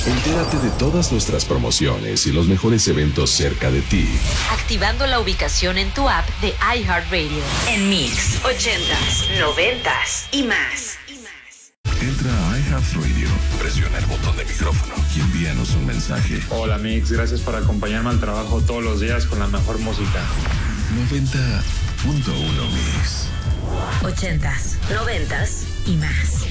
Entérate de todas nuestras promociones y los mejores eventos cerca de ti, activando la ubicación en tu app de iHeartRadio. En Mix, 80s, 90s y más. Entra a iHeartRadio, presiona el botón de micrófono y envíanos un mensaje. Hola Mix, gracias por acompañarme al trabajo todos los días con la mejor música. 90.1 Mix. 80s, 90s y más.